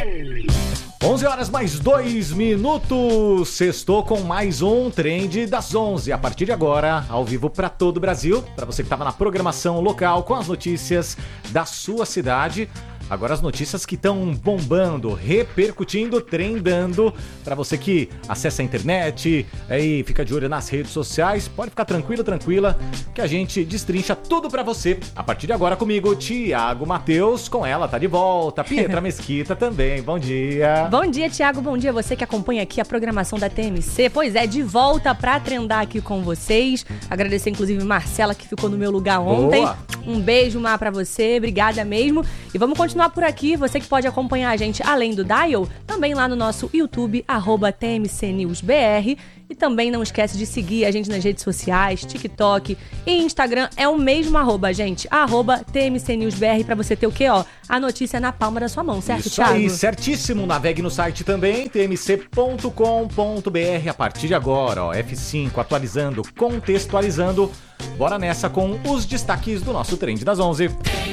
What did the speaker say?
11 horas mais 2 minutos, sextou com mais um Trend das 11. A partir de agora, ao vivo para todo o Brasil, para você que estava na programação local com as notícias da sua cidade. Agora as notícias que estão bombando, repercutindo, trendando. Para você que acessa a internet e fica de olho nas redes sociais, pode ficar tranquila, que a gente destrincha tudo para você. A partir de agora comigo, Thiago Matheus, com ela tá de volta, Pietra Mesquita também, bom dia. Bom dia, Thiago, bom dia você que acompanha aqui a programação da TMC. Pois é, de volta para trendar aqui com vocês. Agradecer inclusive Marcela que ficou no meu lugar ontem. Boa. Um beijo, Mar, pra você, obrigada mesmo. E vamos continuar por aqui, você que pode acompanhar a gente além do Dial, também lá no nosso YouTube, @TMCNewsBR. E também não esquece de seguir a gente nas redes sociais, TikTok e Instagram. É o mesmo gente, @TMCNewsBR, pra você ter o quê, ó? A notícia na palma da sua mão, certo, Isso Thiago? aí, certíssimo. Navegue no site também, tmc.com.br. A partir de agora, ó, F5, atualizando, contextualizando. Bora nessa com os destaques do nosso Trend das 11.